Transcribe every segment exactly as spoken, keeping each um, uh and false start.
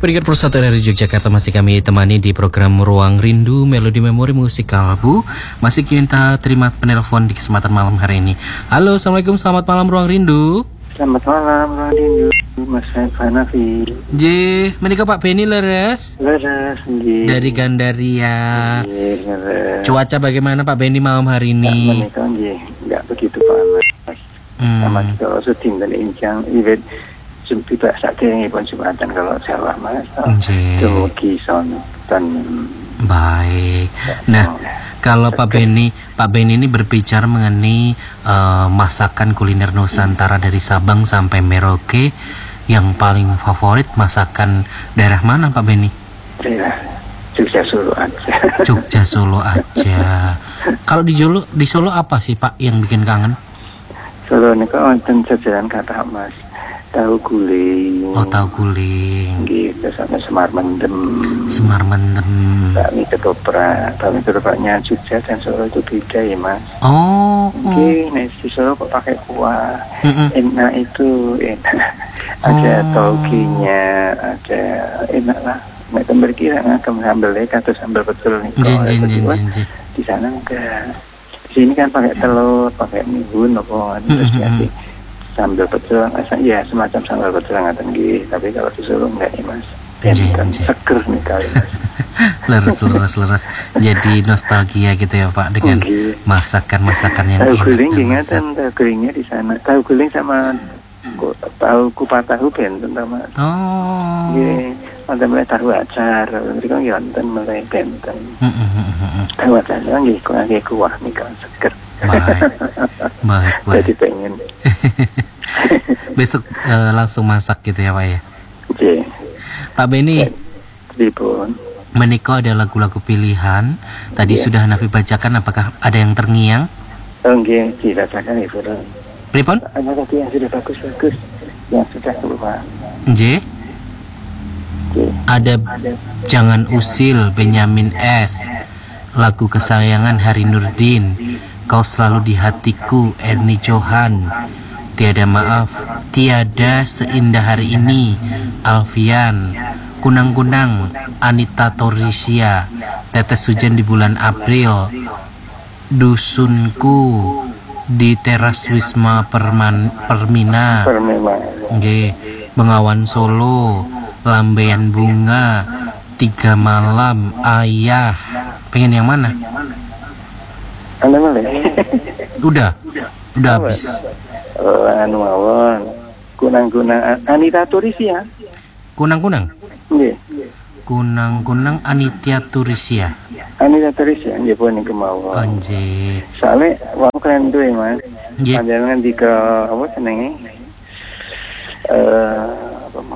Pendengar Persatuan dari Yogyakarta, masih kami temani di program Ruang Rindu Melodi Memori Musik Kalbu. Masih kita terima penelpon di kesempatan malam hari ini. Halo, Assalamualaikum, selamat malam Ruang Rindu. Selamat malam Ruang Rindu, Mas Hanafi. J, menikah Pak Beni leres? Leres, J. Dari Gandaria. J, leres. Cuaca bagaimana Pak Beni malam hari ini? Nggak menikah, J. Nggak begitu panas. Hmm. Sama kalau syuting dan incang, event tidak saatnya pun Jumatan kalau Jawa Mas. Kemudian sonton. Baik. Nah, kalau Pak Beni, Pak Beni ini berbicara mengenai uh, masakan kuliner Nusantara dari Sabang sampai Merauke, yang paling favorit masakan daerah mana Pak Beni? Daerah Jogja Solo aja. Jogja Solo aja. Kalau di Solo, di Solo apa sih Pak yang bikin kangen? Solo ini kan wonten jajanan kata Mas. Tahu guling. Oh, tahu guling. Gitu, sama Semar Mendem. Semar Mendem. Bakmi ketoprak. Bakmi ketopraknya Jogja dan Solo itu beda ya Mas. Oh. Oke, nah di Solo kok pakai kuah. Mm-mm. Enak itu, enak. Ada Oh. toginya, ada enak lah. Nek kembali kira ngagem sambelnya kata sambal betul nih. Jin, jin, jin, jin, jin. Di sana enggak. Di sini kan pakai telur, pakai mihun apa terus nanti sambal pecel, ya semacam sambal pecel ngaten nggih, tapi kalau di Solo enggak ya Mas. Benten seger nih kali Mas. leres, leres, leres. Jadi nostalgia gitu ya Pak dengan okay. masakan-masakan yang tahu enak. guling ingatan tahu gulingnya di sana. Tahu guling sama tahu kupat tahu benten sama. Oh. Nggih, wonten mulai tahu acar, mriko nggih wonten mulai benten. Heeh. Tahu acar nggih kok nggih kuah nih kan seger. Baik. Baik, baik. Jadi pengen. Besok uh, langsung masak gitu ya Pak ya. Oke. Pak Beni, Pripun? menikah ada lagu-lagu pilihan. Tadi Yeah. sudah Nafi bacakan, apakah ada yang terngiang? Oh nggih, dirasakan itu. Pripun? Ada tadi yang sudah bagus-bagus yang sudah keluar. J. Ada Jangan Usil Benyamin S. Lagu kesayangan Hari Nurdin, Kau Selalu di Hatiku Erni Johan, Tiada Maaf, Tiada Seindah Hari Ini Alfian, Kunang-kunang Anita Torisia, Tetes Hujan di Bulan April, Dusunku di Teras Wisma Perman, Permina, Nggih, Bengawan Solo, Lambaian Bunga, Tiga Malam, Ayah. Pengen yang mana? Anda mulai? Udah, udah habis. Oh, anu mawon. Kunang-kunang Anita Turisia. Kunang-kunang. Nggih. Kunang-kunang Anita Turisia. Anita Turisia nggih pun niku mawon. Anjir. Soale wong keren duwe Mas. Nggih. Panjenengan dika apa senenge? Eh, apa mau?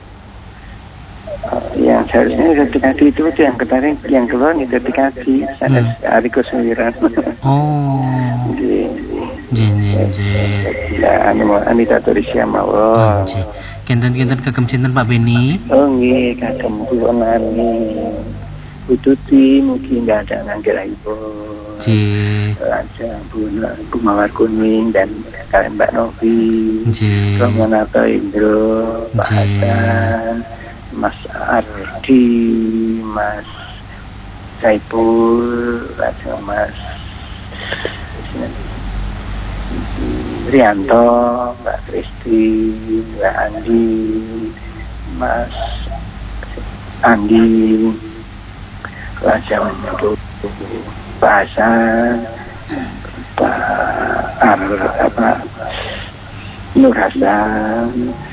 Uh, yang seharusnya Detikasi itu yang kemarin yang keluar nih Detikasi ada Hmm. Ari Kuswiran. Oh. Jin, jin, jin. Ya, anu Anita Turisia mawon. Anjir. Kinten-kinten kagem sinten Pak Beni? Oh nggih, kagem kula nani. Ututi mungkin nggak ada ngangger ibu. J. Ada Buna Kumawar Kuning dan kalian Mbak Novi. J. Romanata Indro, Pak J. Hasan, Mas Ardi, Mas Saipul, ada Mas Rianto, Mbak Kristi, Mbak Andi, Mas Andi, Raja Menyeru, Pak Hasan, Pak Ar, apa, Nur Hasan,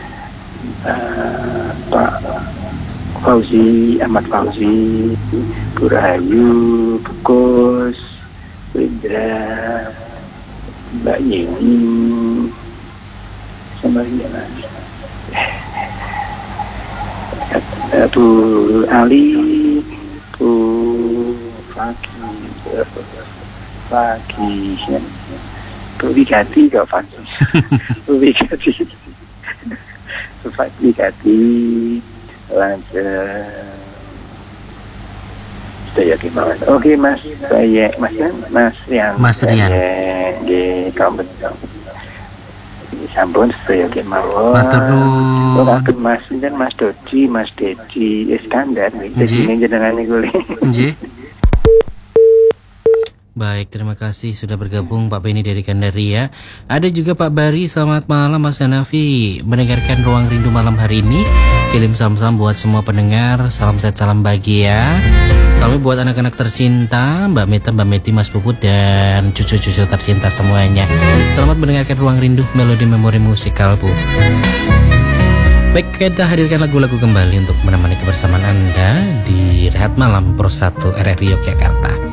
uh, Pak Fauzi, Ahmad Fauzi, Bu Rahayu, Bukus, Bu Indra, Mbak Yeni, sama dia Mas. Bu Ali, Bu Faki, Faki, Bu Wigati, kok Faki, Bu Wigati, Bu Wigati, lanjut. Sudah yakin banget. Oke Mas, saya Mas Mas Rian. Mas Rian. Di kampus. Sampun sedaya kemawon. Matur nuwun. Ora agem Mas sinten Mas Doji, Mas Deji Iskandar nggih. Dene jenengan niku. Nggih. Baik, terima kasih sudah bergabung Pak Beni dari Gandaria. Ada juga Pak Bari, selamat malam Mas Hanafi. Mendengarkan Ruang Rindu malam hari ini. Kirim salam-salam buat semua pendengar. Salam sehat, salam bahagia. Salam buat anak-anak tercinta, Mbak Meta, Mbak Meti, Mas Puput, dan cucu-cucu tercinta semuanya. Selamat mendengarkan Ruang Rindu, melodi memori musikal Bu. Baik, kita hadirkan lagu-lagu kembali untuk menemani kebersamaan Anda di Rehat Malam Pro satu R R I Yogyakarta.